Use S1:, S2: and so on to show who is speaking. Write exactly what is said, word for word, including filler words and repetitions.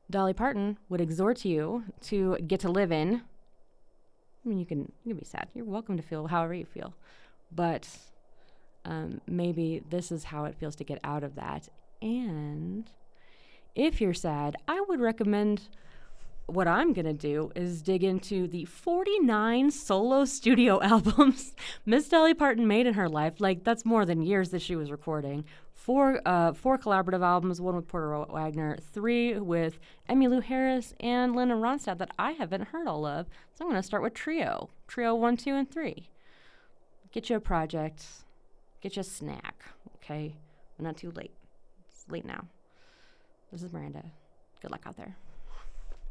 S1: Dolly Parton would exhort you to get to live in. I mean, you can you can be sad. You're welcome to feel however you feel, but um, maybe this is how it feels to get out of that. And if you're sad, I would recommend what I'm going to do is dig into the forty-nine solo studio albums Miss Dolly Parton made in her life. Like, that's more than years that she was recording. Four, uh, four collaborative albums, one with Porter Wagner, three with Emmylou Harris and Linda Ronstadt that I haven't heard all of. So I'm going to start with Trio. Trio one, two, and three. Get you a project. Get you a snack, okay? Not too late. It's late now. This is Miranda. Good luck out there.